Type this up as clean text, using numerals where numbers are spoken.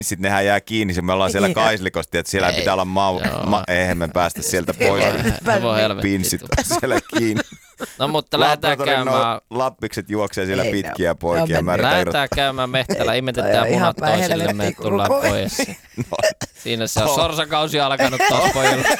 sitten nehän jää kiinni, me ollaan siellä Kaislikosti, että siellä pitää olla eihän me päästä sieltä pois. Pinssit siellä kiinni. No mutta lähdetään käymään. Lappikset juoksee siellä pitkiä poikia. Lähdetään käymään mehtälä, imetetään munat toisille, me tullaan pois. Siinä se on sorsakausi alkanut taas pojilla.